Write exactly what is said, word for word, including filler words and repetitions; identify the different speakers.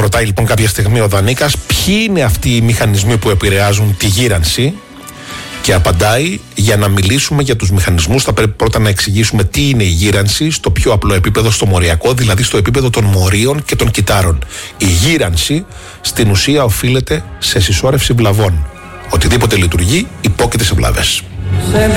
Speaker 1: ρωτάει λοιπόν κάποια στιγμή ο Δανίκας ποιοι είναι αυτοί οι μηχανισμοί που επηρεάζουν τη γύρανση, και απαντάει: για να μιλήσουμε για τους μηχανισμούς θα πρέπει πρώτα να εξηγήσουμε τι είναι η γύρανση στο πιο απλό επίπεδο, στο μοριακό, δηλαδή στο επίπεδο των μορίων και των κυτάρων. Η γύρανση στην ουσία οφείλεται σε συσσόρευση βλαβών. Οτιδήποτε λειτουργεί υπόκειται σε βλάβες.